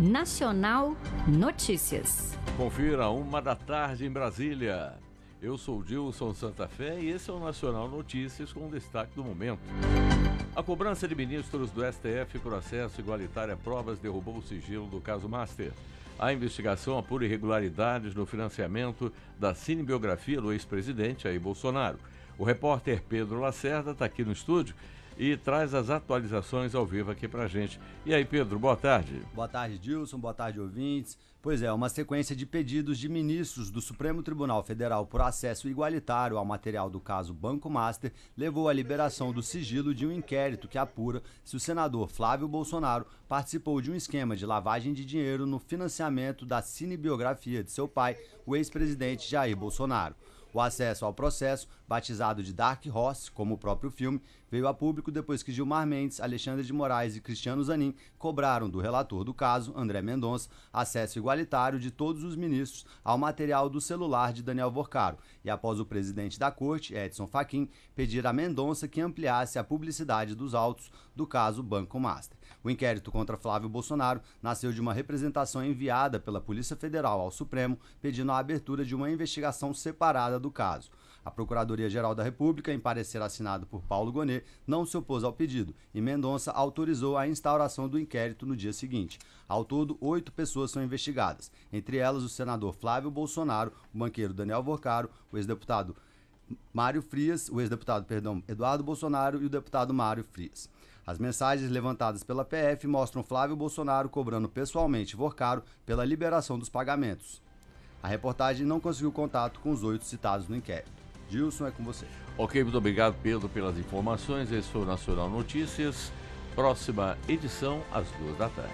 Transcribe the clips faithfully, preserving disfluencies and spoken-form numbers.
Nacional Notícias. Confira, uma da tarde em Brasília. Eu sou o Dilson Santa Fé e esse é o Nacional Notícias com o destaque do momento. A cobrança de ministros do S T F por acesso igualitário a provas derrubou o sigilo do caso Master. A investigação apura irregularidades no financiamento da cinebiografia do ex-presidente Jair Bolsonaro. O repórter Pedro Lacerda está aqui no estúdio e traz as atualizações ao vivo aqui pra gente. E aí, Pedro, boa tarde. Boa tarde, Dilson, boa tarde, ouvintes. Pois é, uma sequência de pedidos de ministros do Supremo Tribunal Federal por acesso igualitário ao material do caso Banco Master levou à liberação do sigilo de um inquérito que apura se o senador Flávio Bolsonaro participou de um esquema de lavagem de dinheiro no financiamento da cinebiografia de seu pai, o ex-presidente Jair Bolsonaro. O acesso ao processo, batizado de Dark Horse, como o próprio filme, veio a público depois que Gilmar Mendes, Alexandre de Moraes e Cristiano Zanin cobraram do relator do caso, André Mendonça, acesso igualitário de todos os ministros ao material do celular de Daniel Vorcaro, e após o presidente da corte, Edson Fachin, pedir a Mendonça que ampliasse a publicidade dos autos do caso Banco Master. O inquérito contra Flávio Bolsonaro nasceu de uma representação enviada pela Polícia Federal ao Supremo, pedindo a abertura de uma investigação separada do caso. A Procuradoria-Geral da República, em parecer assinado por Paulo Gonet, não se opôs ao pedido e Mendonça autorizou a instauração do inquérito no dia seguinte. Ao todo, oito pessoas são investigadas, entre elas o senador Flávio Bolsonaro, o banqueiro Daniel Vorcaro, o ex-deputado Mário Frias, o ex-deputado, perdão, Eduardo Bolsonaro e o deputado Mário Frias. As mensagens levantadas pela P F mostram Flávio Bolsonaro cobrando pessoalmente Vorcaro pela liberação dos pagamentos. A reportagem não conseguiu contato com os oito citados no inquérito. Gilson, é com você. Ok, muito obrigado, Pedro, pelas informações. Esse foi o Nacional Notícias. Próxima edição, às duas da tarde.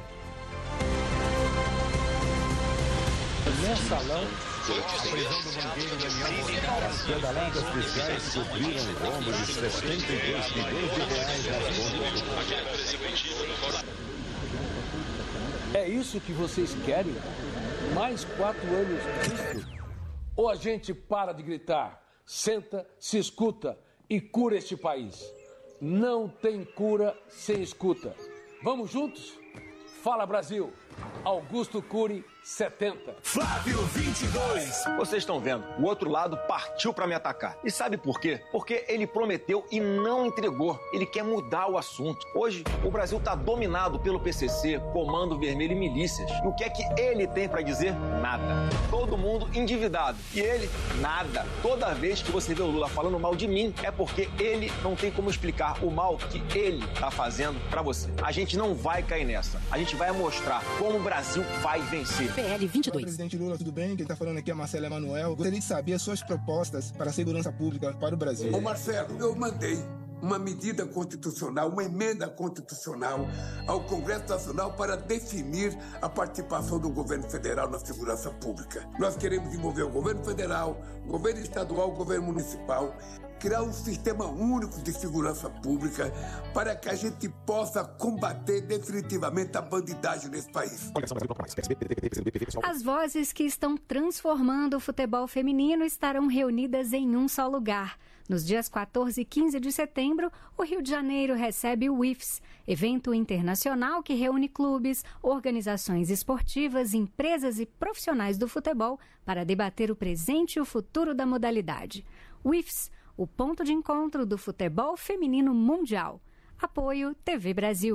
Mensalão, a prisão do banqueiro Daniel Vorcaro. Pedaladas fiscais cobriram o rombo de sessenta e dois milhões de reais nas contas. É isso que vocês querem? Mais quatro anos disso? Ou a gente para de gritar, senta, se escuta e cura este país? Não tem cura sem escuta. Vamos juntos? Fala, Brasil! Augusto Cury, setenta. Flávio, vinte e dois. Vocês estão vendo, o outro lado partiu para me atacar. E sabe por quê? Porque ele prometeu e não entregou. Ele quer mudar o assunto. Hoje, o Brasil está dominado pelo P C C, Comando Vermelho e milícias. E o que é que ele tem para dizer? Nada. Todo mundo endividado. E ele, nada. Toda vez que você vê o Lula falando mal de mim, é porque ele não tem como explicar o mal que ele está fazendo para você. A gente não vai cair nessa. A gente vai mostrar como o Brasil vai vencer. P L vinte e dois. Oi, presidente Lula, tudo bem? Quem está falando aqui é Marcelo Emanuel. Gostaria de saber as suas propostas para a segurança pública para o Brasil. Ô Marcelo, eu mandei uma medida constitucional, uma emenda constitucional ao Congresso Nacional para definir a participação do governo federal na segurança pública. Nós queremos envolver o governo federal, o governo estadual, o governo municipal, criar um sistema único de segurança pública para que a gente possa combater definitivamente a bandidagem nesse país. As vozes que estão transformando o futebol feminino estarão reunidas em um só lugar. Nos dias quatorze e quinze de setembro, o Rio de Janeiro recebe o I F S, evento internacional que reúne clubes, organizações esportivas, empresas e profissionais do futebol para debater o presente e o futuro da modalidade. O I F S, o ponto de encontro do futebol feminino mundial. Apoio T V Brasil.